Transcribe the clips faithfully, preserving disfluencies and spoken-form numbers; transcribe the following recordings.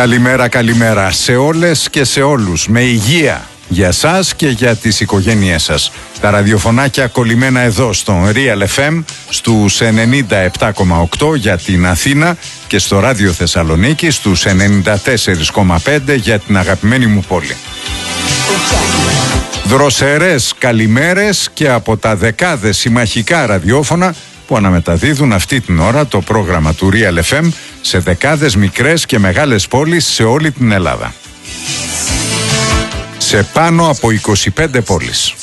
Καλημέρα, καλημέρα σε όλες και σε όλους. Με υγεία για σας και για τις οικογένειές σας. Τα ραδιοφωνάκια κολλημένα εδώ στον Real εφ εμ στους ενενήντα επτά κόμμα οκτώ για την Αθήνα και στο Ράδιο Θεσσαλονίκη στους ενενήντα τέσσερα κόμμα πέντε για την αγαπημένη μου πόλη. Δροσερές καλημέρες και από τα δεκάδες συμμαχικά ραδιόφωνα που αναμεταδίδουν αυτή την ώρα το πρόγραμμα του Real εφ εμ σε δεκάδες μικρές και μεγάλες πόλεις σε όλη την Ελλάδα. Σε πάνω από είκοσι πέντε πόλεις.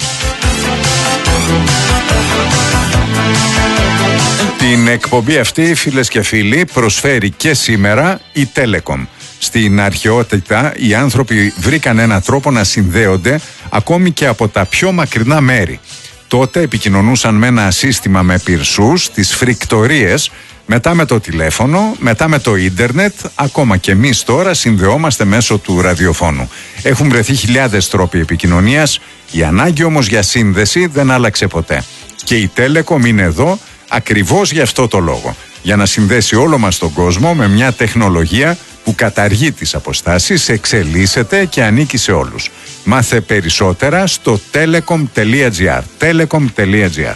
Την εκπομπή αυτή, φίλες και φίλοι, προσφέρει και σήμερα η Telecom. Στην αρχαιότητα οι άνθρωποι βρήκαν έναν τρόπο να συνδέονται ακόμη και από τα πιο μακρινά μέρη. Τότε επικοινωνούσαν με ένα σύστημα με πυρσούς, τις φρικτορίες, μετά με το τηλέφωνο, μετά με το ίντερνετ, ακόμα και εμείς τώρα συνδεόμαστε μέσω του ραδιοφώνου. Έχουν βρεθεί χιλιάδες τρόποι επικοινωνίας, η ανάγκη όμως για σύνδεση δεν άλλαξε ποτέ. Και η Telecom είναι εδώ ακριβώς γι' αυτό το λόγο. Για να συνδέσει όλο μας τον κόσμο με μια τεχνολογία που καταργεί τις αποστάσεις, εξελίσσεται και ανήκει σε όλους. Μάθε περισσότερα στο telecom.gr. telecom.gr.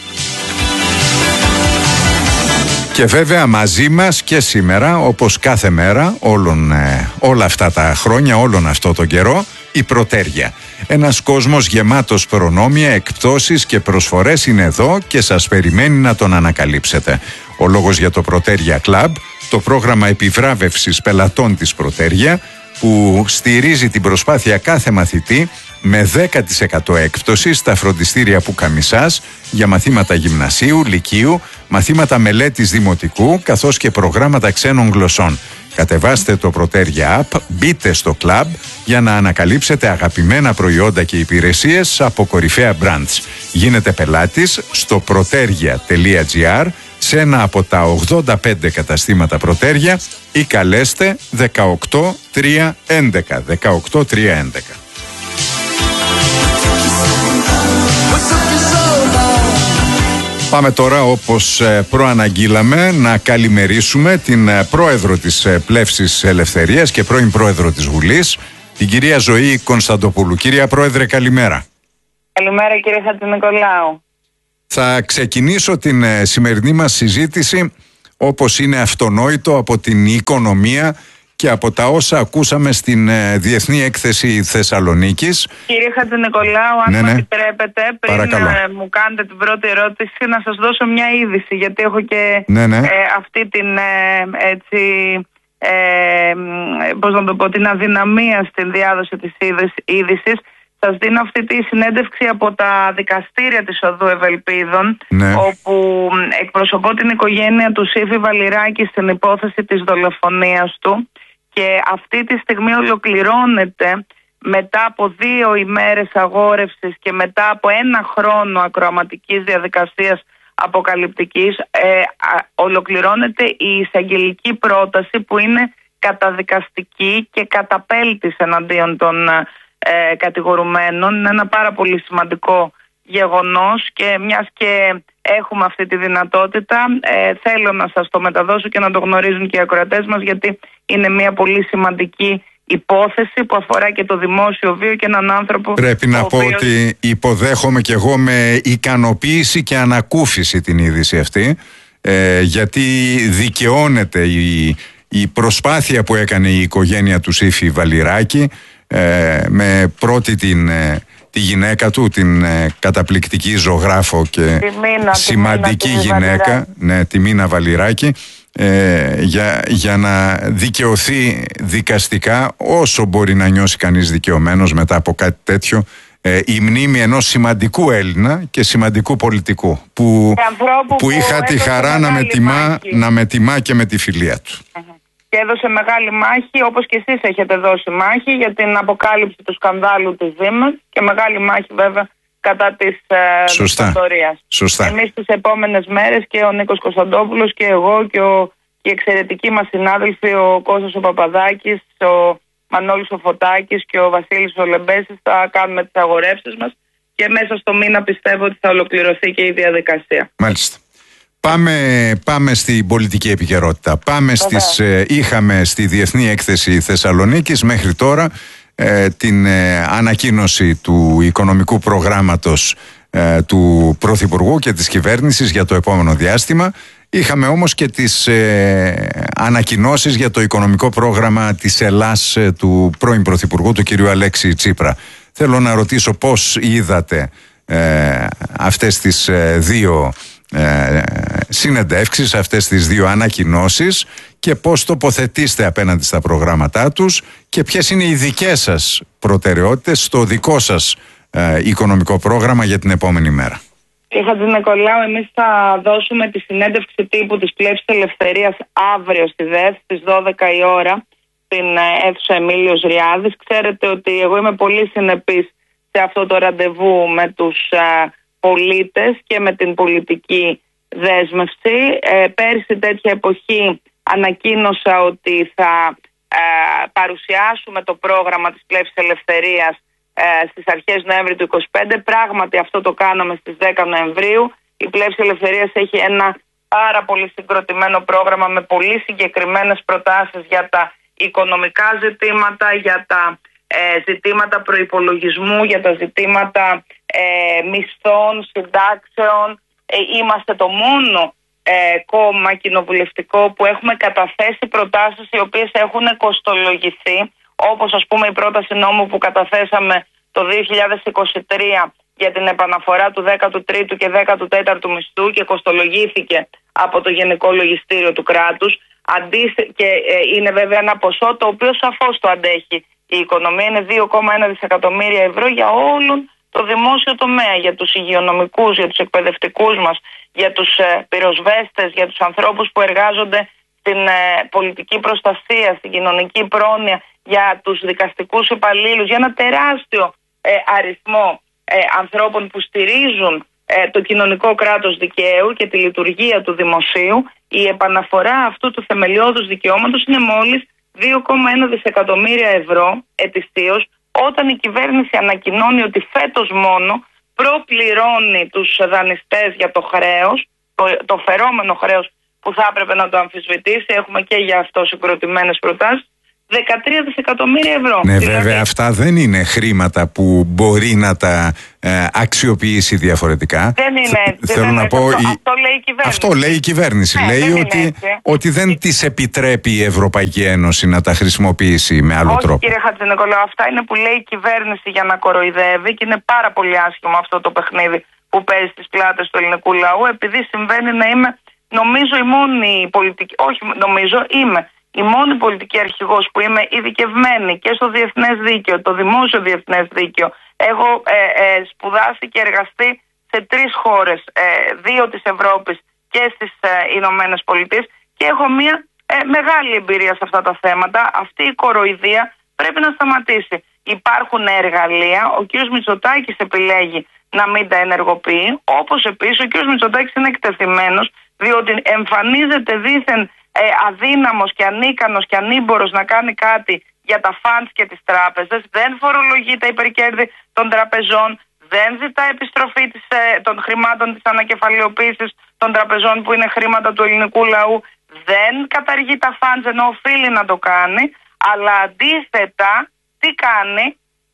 Και βέβαια μαζί μας και σήμερα, όπως κάθε μέρα, όλων, ε, όλα αυτά τα χρόνια, όλον αυτό τον καιρό, η Πρωτέρια. Ένας κόσμος γεμάτος προνόμια, εκπτώσεις και προσφορές είναι εδώ και σας περιμένει να τον ανακαλύψετε. Ο λόγος για το Πρωτέρια Club, το πρόγραμμα επιβράβευσης πελατών της Πρωτέρια, που στηρίζει την προσπάθεια κάθε μαθητή με δέκα τοις εκατό έκπτωση στα φροντιστήρια Πουκαμισάς για μαθήματα γυμνασίου, λυκείου, μαθήματα μελέτης δημοτικού καθώς και προγράμματα ξένων γλωσσών. Κατεβάστε το Πρωτέρια App, μπείτε στο club για να ανακαλύψετε αγαπημένα προϊόντα και υπηρεσίες από κορυφαία brands. Γίνετε πελάτης στο proteria.gr σε ένα από τα ογδόντα πέντε καταστήματα Πρωτέρια ή καλέστε δεκαοκτώ τριακόσια έντεκα. δεκαοκτώ τριακόσια έντεκα. Πάμε τώρα, όπως προαναγγείλαμε, να καλημερίσουμε την πρόεδρο της Πλεύσης Ελευθερίας και πρώην πρόεδρο της Βουλής, την κυρία Ζωή Κωνσταντοπούλου. Κυρία Πρόεδρε, καλημέρα. Καλημέρα κύριε Χατζηνικολάου. Θα ξεκινήσω την σημερινή μας συζήτηση, όπως είναι αυτονόητο, από την οικονομία και από τα όσα ακούσαμε στην ε, Διεθνή Έκθεση Θεσσαλονίκης. Κύριε Χατζηνικολάου, αν ναι, μου ναι. επιτρέπετε, πριν ε, μου κάνετε την πρώτη ερώτηση, να σας δώσω μια είδηση, γιατί έχω και ναι, ναι. Ε, αυτή την ε, έτσι, ε, πώς να το πω, την αδυναμία στην διάδοση της είδησης. Σας δίνω αυτή τη συνέντευξη από τα δικαστήρια της Οδού Ευελπίδων, ναι. όπου εκπροσωπώ την οικογένεια του Σύφη Βαλιράκη στην υπόθεση της δολοφονίας του, και αυτή τη στιγμή ολοκληρώνεται μετά από δύο ημέρες αγόρευσης και μετά από ένα χρόνο ακροαματικής διαδικασίας αποκαλυπτικής, ε, α, ολοκληρώνεται η εισαγγελική πρόταση που είναι καταδικαστική και καταπέλτης εναντίον των ε, κατηγορουμένων. Είναι ένα πάρα πολύ σημαντικό γεγονός και μιας και έχουμε αυτή τη δυνατότητα, ε, θέλω να σας το μεταδώσω και να το γνωρίζουν και οι ακροατές μας, γιατί είναι μια πολύ σημαντική υπόθεση που αφορά και το δημόσιο βίο και έναν άνθρωπο. Πρέπει να πω οποίος... ότι υποδέχομαι και εγώ με ικανοποίηση και ανακούφιση την είδηση αυτή, ε, γιατί δικαιώνεται η, η προσπάθεια που έκανε η οικογένεια του Σύφη Βαλιράκη, ε, με πρώτη την... Ε, τη γυναίκα του, την ε, καταπληκτική ζωγράφο και Μίνα, σημαντική Μίνα, γυναίκα, ναι, τη Μίνα Βαλιράκη, ε, για, για να δικαιωθεί δικαστικά, όσο μπορεί να νιώσει κανείς δικαιωμένος μετά από κάτι τέτοιο, ε, η μνήμη ενός σημαντικού Έλληνα και σημαντικού πολιτικού που, που, που είχα τη χαρά να με, τιμά, να με τιμά και με τη φιλία του. Uh-huh. Και έδωσε μεγάλη μάχη, όπως και εσείς έχετε δώσει μάχη, για την αποκάλυψη του σκανδάλου της Δήμας και μεγάλη μάχη βέβαια κατά της δικτατορίας. Σωστά. Εμείς τις επόμενες μέρες και ο Νίκος Κωνσταντόπουλος και εγώ και, ο, και οι εξαιρετικοί μας συνάδελφοι, ο Κώστας ο Παπαδάκης, ο Μανώλης ο Φωτάκης και ο Βασίλης ο Λεμπέσης, θα κάνουμε τις αγορεύσεις μας και μέσα στο μήνα πιστεύω ότι θα ολοκληρωθεί και η διαδικασία. Μάλιστα. Πάμε, πάμε στην πολιτική επικαιρότητα. Πάμε στις, ε, είχαμε στη Διεθνή Έκθεση Θεσσαλονίκης μέχρι τώρα ε, την ε, ανακοίνωση του οικονομικού προγράμματος ε, του Πρωθυπουργού και της κυβέρνησης για το επόμενο διάστημα. Είχαμε όμως και τις ε, ανακοινώσεις για το οικονομικό πρόγραμμα της Ελλάς ε, του πρώην Πρωθυπουργού, του κ. Αλέξη Τσίπρα. Θέλω να ρωτήσω πώς είδατε ε, αυτές τις ε, δύο ε, συνεντεύξεις, αυτές τις δύο ανακοινώσεις και πώς τοποθετήστε απέναντι στα προγράμματά τους και ποιες είναι οι δικές σας προτεραιότητες στο δικό σας ε, οικονομικό πρόγραμμα για την επόμενη μέρα. Κύριε Χατζηνικολάου, εμείς θα δώσουμε τη συνέντευξη τύπου της Πλεύσης Ελευθερίας αύριο στη ΔΕΘ στις δώδεκα η ώρα στην αίθουσα Εμίλιος Ριάδης. Ξέρετε ότι εγώ είμαι πολύ συνεπής σε αυτό το ραντεβού με τους α, πολίτες και με την πολιτική δέσμευση. Ε, πέρσι τέτοια εποχή ανακοίνωσα ότι θα α, παρουσιάσουμε το πρόγραμμα της Πλεύσης Ελευθερίας στις αρχές Νοέμβρη του είκοσι πέντε. Πράγματι αυτό το κάναμε στις δέκα Νοεμβρίου. Η Πλεύση Ελευθερίας έχει ένα πάρα πολύ συγκροτημένο πρόγραμμα με πολύ συγκεκριμένες προτάσεις για τα οικονομικά ζητήματα, για τα ε, ζητήματα προϋπολογισμού, για τα ζητήματα ε, μισθών, συντάξεων. Ε, είμαστε το μόνο ε, κόμμα κοινοβουλευτικό που έχουμε καταθέσει προτάσεις οι οποίες έχουν κοστολογηθεί, όπως ας πούμε η πρόταση νόμου που καταθέσαμε το δύο χιλιάδες είκοσι τρία για την επαναφορά του δέκατου τρίτου και δέκατου τέταρτου μισθού και κοστολογήθηκε από το Γενικό Λογιστήριο του κράτους. Αντίθε... Και ε, είναι βέβαια ένα ποσό το οποίο σαφώς το αντέχει η οικονομία. Είναι δύο κόμμα ένα δισεκατομμύρια ευρώ για όλον το δημόσιο τομέα, για τους υγειονομικούς, για τους εκπαιδευτικούς μας, για τους ε, πυροσβέστες, για τους ανθρώπους που εργάζονται στην ε, πολιτική προστασία, στην κοινωνική πρόνοια, για τους δικαστικούς υπαλλήλους, για ένα τεράστιο ε, αριθμό ε, ανθρώπων που στηρίζουν ε, το κοινωνικό κράτος δικαίου και τη λειτουργία του δημοσίου. Η επαναφορά αυτού του θεμελιώδους δικαιώματος είναι μόλις δύο κόμμα ένα δισεκατομμύρια ευρώ ετησίως, όταν η κυβέρνηση ανακοινώνει ότι φέτος μόνο προπληρώνει τους δανειστές για το χρέος, το, το φερόμενο χρέος που θα έπρεπε να το αμφισβητήσει. Έχουμε και για αυτό συγκροτημένες προτάσεις. δεκατρία δισεκατομμύρια ευρώ. Ναι, δηλαδή, βέβαια αυτά δεν είναι χρήματα που μπορεί να τα ε, αξιοποιήσει διαφορετικά. Δεν είναι έτσι. Θέλω δεν να είναι πω, αυτό, η... αυτό λέει η κυβέρνηση. Αυτό λέει η κυβέρνηση. Ναι, λέει δεν ότι, ότι δεν η... της επιτρέπει η Ευρωπαϊκή Ένωση να τα χρησιμοποιήσει με άλλο Όχι, τρόπο. Κύριε Χατζηνικολάου, αυτά είναι που λέει η κυβέρνηση για να κοροϊδεύει και είναι πάρα πολύ άσχημο αυτό το παιχνίδι που παίζει στις πλάτες του ελληνικού λαού, επειδή συμβαίνει να είμαι, νομίζω, η μόνη πολιτική, όχι νομίζω, είμαι η μόνη πολιτική αρχηγός που είμαι ειδικευμένη και στο διεθνές δίκαιο, το δημόσιο διεθνές δίκαιο. Έχω ε, ε, σπουδάσει και εργαστεί σε τρεις χώρες, ε, δύο της Ευρώπης και στις ε, Ηνωμένες Πολιτείες, και έχω μια ε, μεγάλη εμπειρία σε αυτά τα θέματα. Αυτή η κοροϊδία πρέπει να σταματήσει. Υπάρχουν εργαλεία, ο κ. Μητσοτάκης επιλέγει να μην τα ενεργοποιεί, όπως επίσης ο κ. Μητσοτάκης είναι εκτεθειμένος, διότι εμφανίζεται δήθεν Ε, αδύναμος και ανίκανος και ανήμπορος να κάνει κάτι για τα φαντς και τις τράπεζες, δεν φορολογεί τα υπερκέρδη των τραπεζών, δεν ζητά επιστροφή της, ε, των χρημάτων της ανακεφαλαιοποίησης των τραπεζών που είναι χρήματα του ελληνικού λαού, δεν καταργεί τα φαντς ενώ οφείλει να το κάνει, αλλά αντίθετα τι κάνει?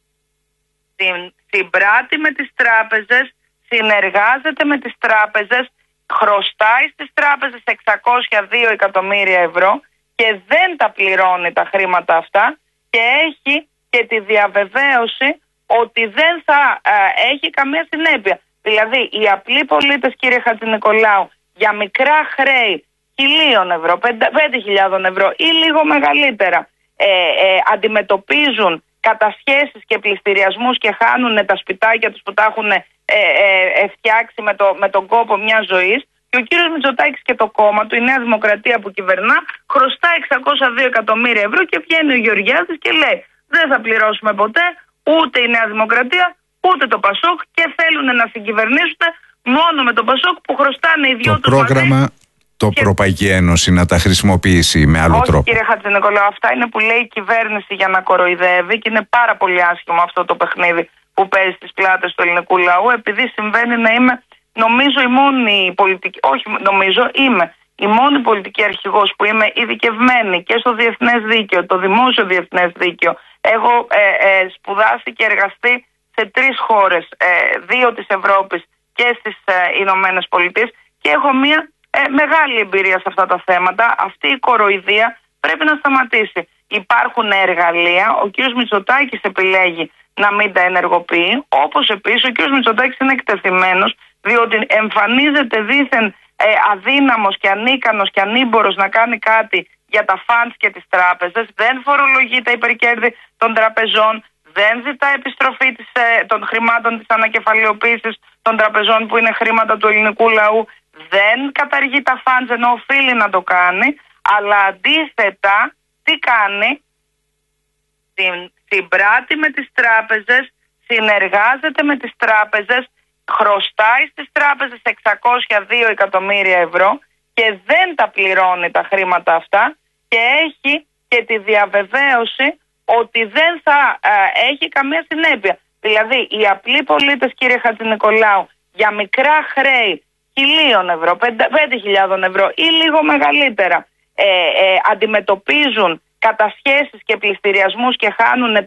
Συμπράττει με τις τράπεζες, συνεργάζεται με τις τράπεζες, χρωστάει στις τράπεζες εξακόσια δύο εκατομμύρια ευρώ και δεν τα πληρώνει τα χρήματα αυτά, και έχει και τη διαβεβαίωση ότι δεν θα α, έχει καμία συνέπεια. Δηλαδή οι απλοί πολίτες, κύριε Χατζηνικολάου, για μικρά χρέη χιλίων ευρώ, πέντε χιλιάδων ευρώ ή λίγο μεγαλύτερα, ε, ε, αντιμετωπίζουν κατασχέσεις και πληστηριασμούς και χάνουν τα σπιτάκια τους που τα έχουν ε, ε, φτιάξει με, το, με τον κόπο μιας ζωής. Και ο κύριος Μητσοτάκης και το κόμμα του, η Νέα Δημοκρατία που κυβερνά, χρωστά εξακόσια δύο εκατομμύρια ευρώ και βγαίνει ο Γεωργιάδης και λέει δεν θα πληρώσουμε ποτέ ούτε η Νέα Δημοκρατία ούτε το Πασόκ, και θέλουν να συγκυβερνήσουν μόνο με το Πασόκ που χρωστάνε οι δυο τους πρόγραμμα μαζί. Το και... Ευρωπαϊκή Ένωση να τα χρησιμοποιήσει με άλλο Όχι, τρόπο. Κύριε Χατζηνικολάου, αυτά είναι που λέει η κυβέρνηση για να κοροϊδεύει και είναι πάρα πολύ άσχημο αυτό το παιχνίδι που παίζει στις πλάτες του ελληνικού λαού, επειδή συμβαίνει να είμαι νομίζω η μόνη πολιτική, όχι νομίζω, είμαι η μόνη πολιτική αρχηγός που είμαι ειδικευμένη και στο διεθνές δίκαιο, το δημόσιο διεθνές δίκαιο. Έχω ε, ε, σπουδάσει και εργαστεί σε τρεις χώρες, ε, δύο της Ευρώπης και στις ε, Ηνωμένες Πολιτείες, και έχω μια ε, μεγάλη εμπειρία σε αυτά τα θέματα. Αυτή η κοροϊδία πρέπει να σταματήσει. Υπάρχουν εργαλεία, ο κ. Μητσοτάκης επιλέγει να μην τα ενεργοποιεί, όπως επίσης ο κ. Μητσοτάκης είναι εκτεθειμένος, διότι εμφανίζεται δήθεν ε, αδύναμος και ανίκανος και ανήμπορος να κάνει κάτι για τα φαντς και τις τράπεζες, δεν φορολογεί τα υπερκέρδη των τραπεζών, δεν ζητά επιστροφή της, ε, των χρημάτων της ανακεφαλαιοποίησης των τραπεζών που είναι χρήματα του ελληνικού λαού, δεν καταργεί τα φαντς ενώ οφείλει να το κάνει, αλλά αντίθετα τι κάνει? Συμπράττει με τις τράπεζες, συνεργάζεται με τις τράπεζες, χρωστάει στις τράπεζες εξακόσια δύο εκατομμύρια ευρώ και δεν τα πληρώνει τα χρήματα αυτά, και έχει και τη διαβεβαίωση ότι δεν θα α, έχει καμία συνέπεια. Δηλαδή οι απλοί πολίτες, κύριε Χατζηνικολάου, για μικρά χρέη χιλίων ευρώ, πέντε χιλιάδων ευρώ ή λίγο μεγαλύτερα, ε, ε, αντιμετωπίζουν κατασχέσεις και πληστηριασμούς και χάνουν